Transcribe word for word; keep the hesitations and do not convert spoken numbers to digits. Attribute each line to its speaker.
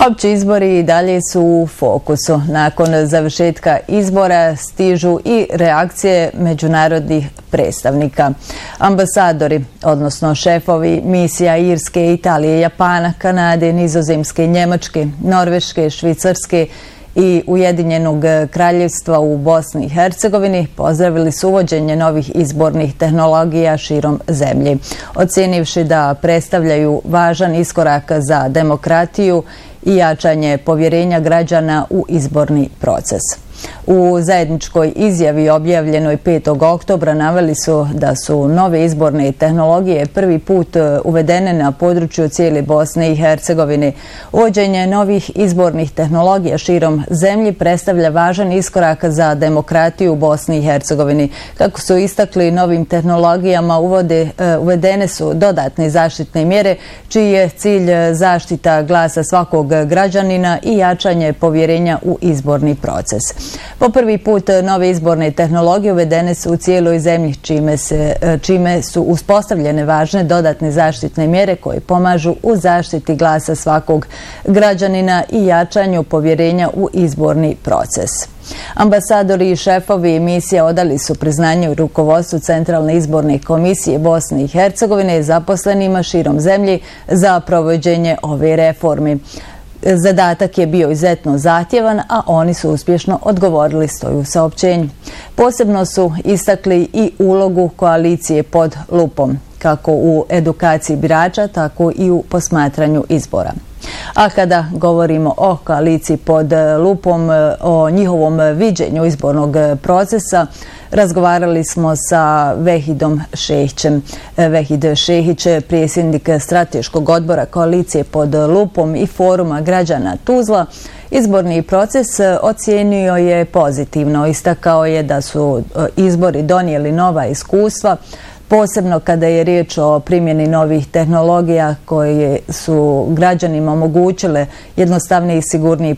Speaker 1: Opći izbori i dalje su u fokusu. Nakon završetka izbora stižu i reakcije međunarodnih predstavnika. Ambasadori, odnosno šefovi misija Irske, Italije, Japana, Kanade, Nizozemske, Njemačke, Norveške, Švicarske i Ujedinjenog kraljevstva u Bosni i Hercegovini pozdravili su uvođenje novih izbornih tehnologija širom zemlje, ocijenivši da predstavljaju važan iskorak za demokratiju i jačanje povjerenja građana u izborni proces. U zajedničkoj izjavi objavljenoj petog oktobra naveli su da su nove izborne tehnologije prvi put uvedene na području cijele Bosne i Hercegovine. Uvođenje novih izbornih tehnologija širom zemlji predstavlja važan iskorak za demokratiju u Bosni i Hercegovini. Kako su istakli, novim tehnologijama uvode, uvedene su dodatne zaštitne mjere, čiji je cilj zaštita glasa svakog građanina i jačanje povjerenja u izborni proces. Po prvi put nove izborne tehnologije uvedene su u cijeloj zemlji, čime, se, čime su uspostavljene važne dodatne zaštitne mjere koje pomažu u zaštiti glasa svakog građanina i jačanju povjerenja u izborni proces. Ambasadori i šefovi misija odali su priznanje u rukovodstvu Centralne izborne komisije Bosne i Hercegovine zaposlenima širom zemlji za provođenje ove reforme. Zadatak je bio izuzetno zahtjevan, a oni su uspješno odgovorili, stoji u saopćenju. Posebno su istakli i ulogu koalicije pod lupom, kako u edukaciji birača, tako i u posmatranju izbora. A kada govorimo o koaliciji pod lupom, o njihovom viđenju izbornog procesa, razgovarali smo sa Vehidom Šehićem. Vehid Šehić, predsjednik strateškog odbora koalicije pod lupom i foruma građana Tuzla, izborni proces ocijenio je pozitivno. Istakao je da su izbori donijeli nova iskustva, posebno kada je riječ o primjeni novih tehnologija koje su građanima omogućile jednostavniji i sigurniji